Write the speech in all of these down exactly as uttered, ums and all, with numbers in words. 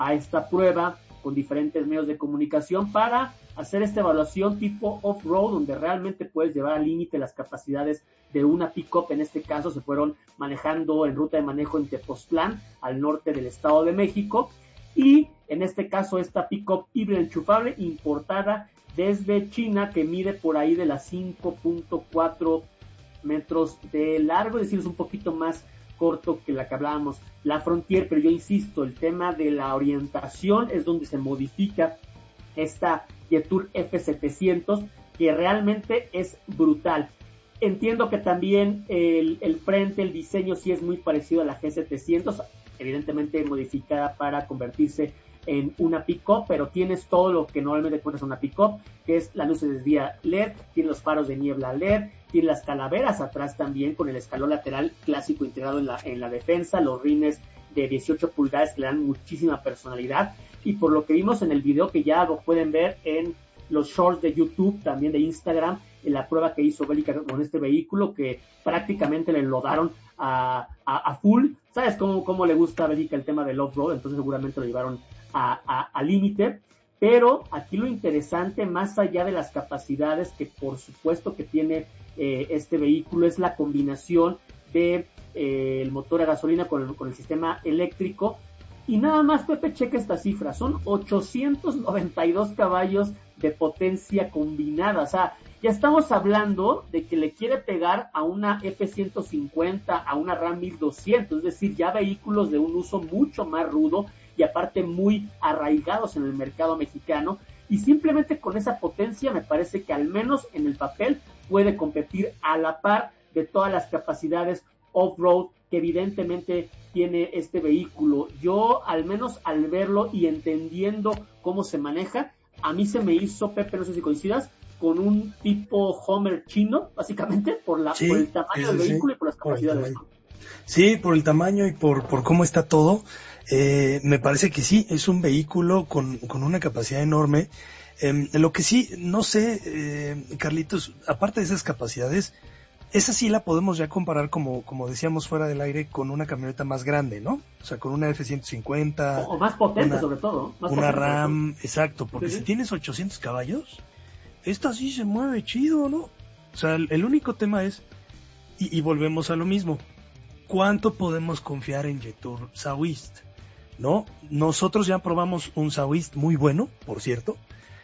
a esta prueba con diferentes medios de comunicación para hacer esta evaluación tipo off-road, donde realmente puedes llevar al límite las capacidades de una pick-up. En este caso se fueron manejando en ruta de manejo en Tepoztlán, al norte del Estado de México, y en este caso esta pick-up híbrida enchufable importada desde China, que mide por ahí de las cinco punto cuatro metros de largo, es decir, es un poquito más corto que la que hablábamos, la Frontier, pero yo insisto, el tema de la orientación es donde se modifica esta Jetour F setecientos, que realmente es brutal. Entiendo que también el, el frente, el diseño sí es muy parecido a la G setecientos, evidentemente modificada para convertirse en una pick-up, pero tienes todo lo que normalmente encuentras en una pick-up, que es la luz de desvía L E D, tiene los faros de niebla L E D, tiene las calaveras atrás también con el escalón lateral clásico integrado en la, en la defensa, los rines de dieciocho pulgadas que le dan muchísima personalidad, y por lo que vimos en el video, que ya lo pueden ver en los shorts de YouTube, también de Instagram, en la prueba que hizo Bélica con este vehículo, que prácticamente le enlodaron a, a, a full. ¿Sabes cómo, cómo le gusta a Bélica el tema del off-road? Entonces seguramente lo llevaron a, a, a límite. Pero aquí lo interesante, más allá de las capacidades que por supuesto que tiene eh, este vehículo, es la combinación de eh, el motor a gasolina con el, con el sistema eléctrico. Y nada más, Pepe, checa esta cifra, son ochocientos noventa y dos caballos de potencia combinada. O sea, ya estamos hablando de que le quiere pegar a una F ciento cincuenta, a una Ram mil doscientos, es decir, ya vehículos de un uso mucho más rudo y aparte muy arraigados en el mercado mexicano, y simplemente con esa potencia me parece que al menos en el papel puede competir a la par de todas las capacidades off-road que evidentemente tiene este vehículo. Yo, al menos al verlo y entendiendo cómo se maneja, a mí se me hizo, Pepe, no sé si coincidas, con un tipo Homer chino, básicamente, por, la, sí, por el tamaño del sí, vehículo y por las por capacidades. Sí, por el tamaño y por, por cómo está todo. Eh, me parece que sí, es un vehículo con, con una capacidad enorme. Eh, lo que sí, no sé, eh, Carlitos, aparte de esas capacidades, esa sí la podemos ya comparar, como, como decíamos fuera del aire, con una camioneta más grande, ¿no? O sea, con una F ciento cincuenta. O, o más potente, una, sobre todo. Más una potente, Ram, exacto, porque sí, si sí. tienes ochocientos caballos, esta sí se mueve chido, ¿no? O sea, el, el único tema es, y, y volvemos a lo mismo, ¿cuánto podemos confiar en Jetour Sawist? ¿No? Nosotros ya probamos un Sawist muy bueno, por cierto,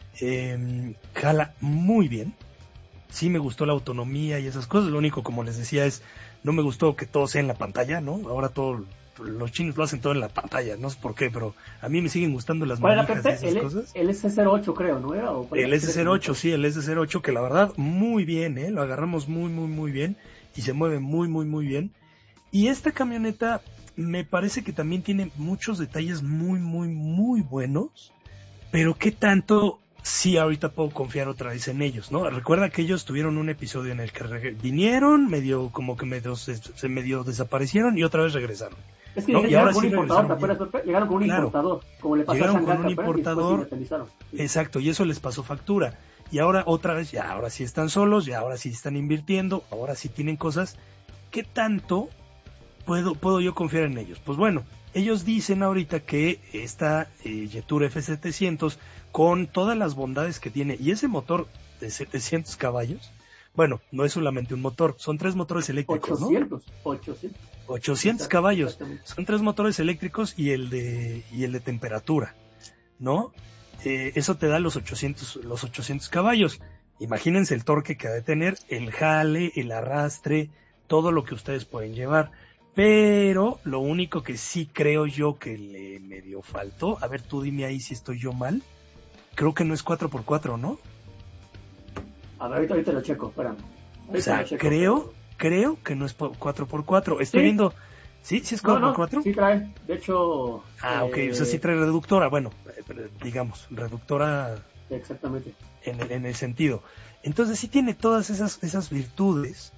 eh, jala muy bien. Sí me gustó la autonomía y esas cosas. Lo único, como les decía, es no me gustó que todo sea en la pantalla, ¿no? Ahora todo, los chinos lo hacen todo en la pantalla, no sé por qué, pero a mí me siguen gustando las manijas y esas el, cosas. El S cero ocho creo, ¿no era? ¿O el S cero ocho, sí, el S cero ocho, que la verdad muy bien, ¿eh? Lo agarramos muy, muy, muy bien y se mueve muy, muy, muy bien. Y esta camioneta me parece que también tiene muchos detalles muy, muy, muy buenos, pero ¿qué tanto? Sí, ahorita puedo confiar otra vez en ellos, ¿no? Recuerda que ellos tuvieron un episodio en el que re- vinieron, medio, como que medio se, se medio desaparecieron y otra vez regresaron. Es que ¿no? llegaron, Y ahora con sí un importador, ¿te regresaron acuerdas, Pepe? Llegaron con un Claro. importador, como le pasó Llegaron a Shanghai, con un importador, sí. Exacto, y eso les pasó factura. Y ahora otra vez, ya ahora sí están solos, ya ahora sí están invirtiendo, ahora sí tienen cosas. ¿Qué tanto puedo, puedo yo confiar en ellos? Pues bueno, ellos dicen ahorita que esta eh, Jetour F setecientos, con todas las bondades que tiene, y ese motor de setecientos caballos, bueno, no es solamente un motor, son tres motores eléctricos, ochocientos, ¿no? ochocientos. ochocientos caballos, son tres motores eléctricos y el de y el de temperatura, ¿no? Eh, eso te da los ochocientos, los ochocientos caballos. Imagínense el torque que ha de tener, el jale, el arrastre, todo lo que ustedes pueden llevar. Pero lo único que sí creo yo que le medio faltó, a ver, tú dime ahí si estoy yo mal, creo que no es cuatro por cuatro, ¿no? A ver, ahorita, ahorita lo checo, espérame. O sea, creo, creo que no es cuatro por cuatro. Estoy ¿Sí? viendo, ¿sí? ¿Sí es cuatro por cuatro? No, no, sí trae, de hecho... Ah, ok, eh... o sea, sí trae reductora, bueno, digamos, reductora... Exactamente. En el, en el sentido. Entonces sí tiene todas esas, esas virtudes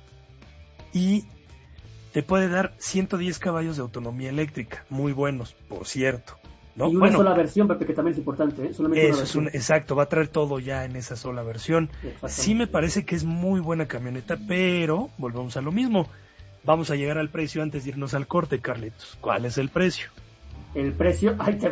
y te puede dar ciento diez caballos de autonomía eléctrica, muy buenos, por cierto, ¿no? Y una bueno, sola versión, Pepe, que también es importante, ¿eh? Solamente eso una es un, exacto, va a traer todo ya en esa sola versión. Sí me parece que es muy buena camioneta, pero volvemos a lo mismo. Vamos a llegar al precio antes de irnos al corte, Carlitos. ¿Cuál es el precio? El precio, ahí te va.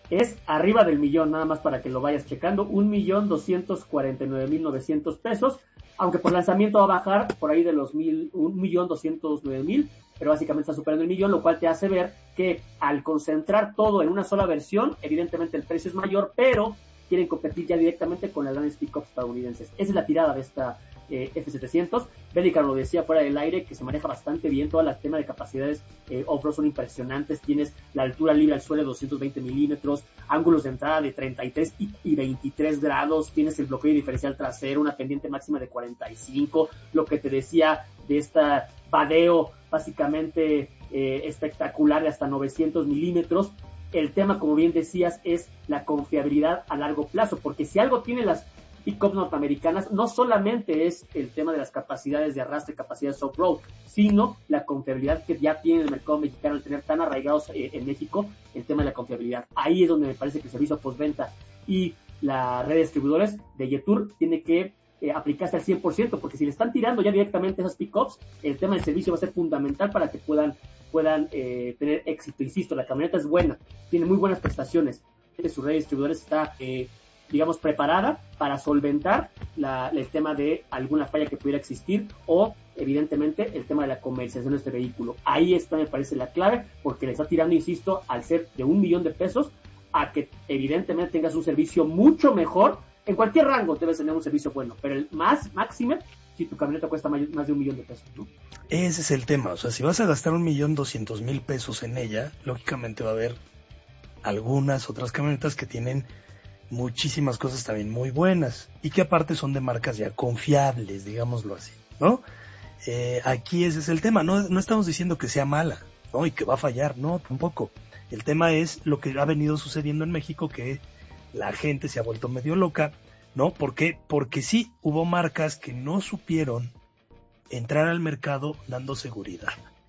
es arriba del millón, nada más para que lo vayas checando, un millón doscientos cuarenta y nueve mil novecientos pesos, aunque por lanzamiento va a bajar por ahí de los mil, un millón doscientos nueve mil, pero básicamente está superando el millón, lo cual te hace ver que al concentrar todo en una sola versión, evidentemente el precio es mayor, pero quieren competir ya directamente con las grandes pick-ups estadounidenses. Esa es la tirada de esta eh, F setecientos. Bellicar lo decía fuera del aire, que se maneja bastante bien, todo el tema de capacidades eh, off-road son impresionantes, tienes la altura libre al suelo de doscientos veinte milímetros, ángulos de entrada de treinta y tres y, y veintitrés grados, tienes el bloqueo diferencial trasero, una pendiente máxima de cuarenta y cinco, lo que te decía de esta vadeo básicamente eh, espectacular de hasta novecientos milímetros. El tema, como bien decías, es la confiabilidad a largo plazo, porque si algo tiene las pick-ups norteamericanas, no solamente es el tema de las capacidades de arrastre, capacidades off-road, sino la confiabilidad que ya tiene el mercado mexicano al tener tan arraigados eh, en México, el tema de la confiabilidad. Ahí es donde me parece que el servicio postventa y la red de distribuidores de Jetour tiene que eh, aplicarse al cien por ciento, porque si le están tirando ya directamente esas pick-ups, el tema del servicio va a ser fundamental para que puedan puedan eh, tener éxito. Insisto, la camioneta es buena, tiene muy buenas prestaciones, su red de distribuidores está, eh, digamos, preparada para solventar la, el tema de alguna falla que pudiera existir o, evidentemente, el tema de la comercialización de este vehículo. Ahí está, me parece, la clave, porque le está tirando, insisto, al ser de un millón de pesos, a que evidentemente tengas un servicio mucho mejor. En cualquier rango debes tener un servicio bueno, pero el más máximo si tu camioneta cuesta más, más de un millón de pesos, ¿no? Ese es el tema, o sea, si vas a gastar un millón doscientos mil pesos en ella, lógicamente va a haber algunas otras camionetas que tienen muchísimas cosas también muy buenas y que aparte son de marcas ya confiables, digámoslo así, ¿no? Eh, aquí ese es el tema, no, no estamos diciendo que sea mala, ¿no? Y que va a fallar, no, tampoco. El tema es lo que ha venido sucediendo en México, que la gente se ha vuelto medio loca, ¿no? ¿Por qué? Porque sí hubo marcas que no supieron entrar al mercado dando seguridad.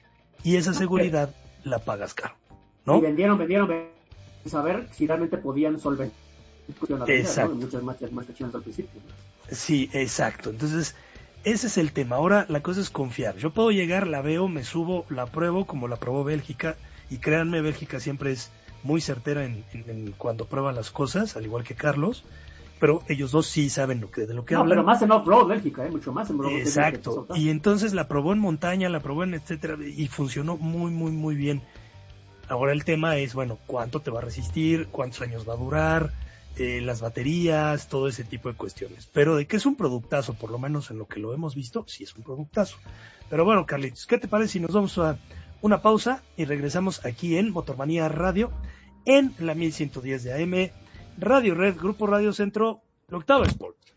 Y esa seguridad la pagas caro, ¿no? Y vendieron, vendieron, vendieron saber si realmente podían solventar. Exacto. ¿No? Muchas marcas más al principio, ¿no? Sí, exacto. Entonces, ese es el tema. Ahora la cosa es confiar. Yo puedo llegar, la veo, me subo, la pruebo como la probó Bélgica. Y créanme, Bélgica siempre es muy certera en, en, en cuando prueba las cosas, al igual que Carlos. Pero ellos dos sí saben lo que, de lo que no, hablan. No, pero más en off-road, Bélgica, ¿eh? Mucho más en off-road. Exacto. Y entonces la probó en montaña, la probó en etcétera, y funcionó muy, muy, muy bien. Ahora el tema es, bueno, ¿cuánto te va a resistir? ¿Cuántos años va a durar? Eh, las baterías, todo ese tipo de cuestiones. Pero de que es un productazo, por lo menos en lo que lo hemos visto, sí es un productazo. Pero bueno, Carlitos, ¿qué te parece si nos vamos a una pausa y regresamos aquí en Motormanía Radio, en la mil ciento diez de A M, Radio Red, Grupo Radio Centro, el Octavo Sport?